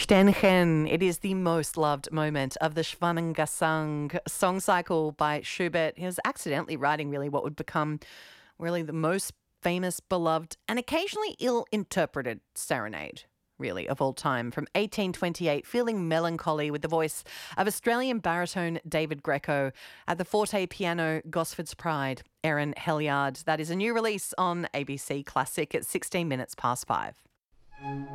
Stenchen. It is the most loved moment of the Schwanengesang song cycle by Schubert. He was accidentally writing really what would become really the most famous, beloved, and occasionally ill-interpreted serenade, really, of all time. From 1828, Feeling Melancholy, with the voice of Australian baritone David Greco. At the forte piano, Gosford's Pride, Erin Helyard. That is a new release on ABC Classic at 16 minutes past 5.